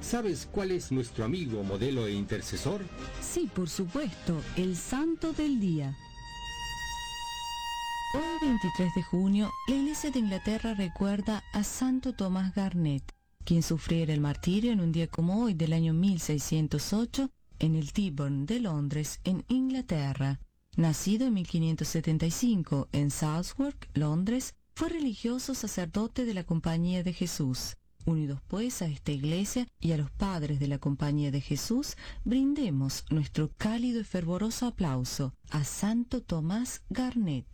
¿Sabes cuál es nuestro amigo, modelo e intercesor? Sí, por supuesto, el santo del día. Hoy, 23 de junio, la Iglesia de Inglaterra recuerda a Santo Tomás Garnet, quien sufriera el martirio en un día como hoy del año 1608 en el Tyburn de Londres, en Inglaterra. Nacido en 1575 en Southwark, Londres, fue religioso sacerdote de la Compañía de Jesús. Unidos pues a esta iglesia y a los padres de la Compañía de Jesús, brindemos nuestro cálido y fervoroso aplauso a Santo Tomás Garnet.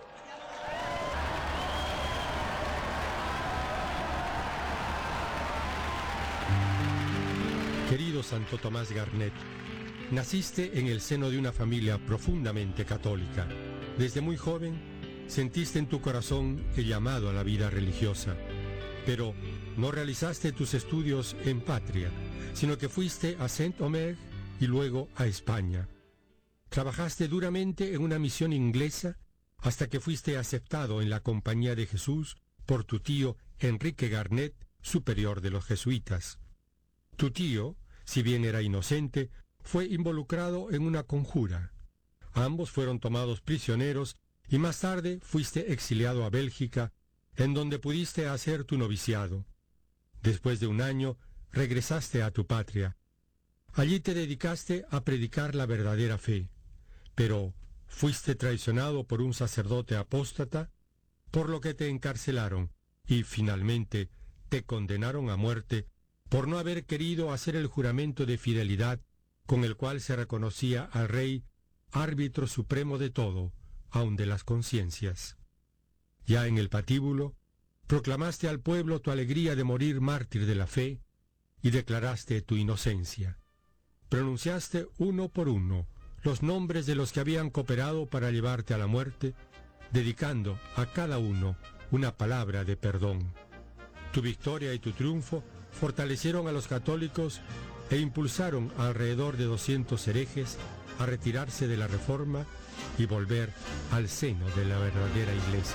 Querido Santo Tomás Garnet, naciste en el seno de una familia profundamente católica. Desde muy joven, sentiste en tu corazón el llamado a la vida religiosa, pero no realizaste tus estudios en patria, sino que fuiste a Saint-Omer y luego a España. Trabajaste duramente en una misión inglesa hasta que fuiste aceptado en la Compañía de Jesús por tu tío Enrique Garnet, superior de los jesuitas. Tu tío, si bien era inocente, fue involucrado en una conjura. Ambos fueron tomados prisioneros y más tarde fuiste exiliado a Bélgica, en donde pudiste hacer tu noviciado. Después de un año, regresaste a tu patria. Allí te dedicaste a predicar la verdadera fe, pero fuiste traicionado por un sacerdote apóstata, por lo que te encarcelaron y finalmente te condenaron a muerte por no haber querido hacer el juramento de fidelidad con el cual se reconocía al rey, árbitro supremo de todo, aun de las conciencias. Ya en el patíbulo, proclamaste al pueblo tu alegría de morir mártir de la fe y declaraste tu inocencia. Pronunciaste uno por uno los nombres de los que habían cooperado para llevarte a la muerte, dedicando a cada uno una palabra de perdón. Tu victoria y tu triunfo fortalecieron a los católicos e impulsaron a alrededor de 200 herejes a retirarse de la Reforma y volver al seno de la verdadera Iglesia.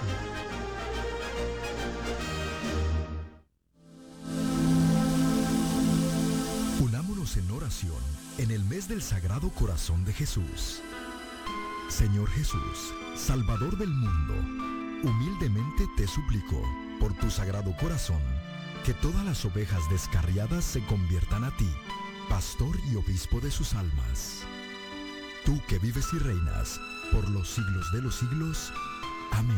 Unámonos en oración en el mes del Sagrado Corazón de Jesús. Señor Jesús, Salvador del mundo, humildemente te suplico, por tu Sagrado Corazón, que todas las ovejas descarriadas se conviertan a ti, Pastor y Obispo de sus almas. Tú que vives y reinas por los siglos de los siglos.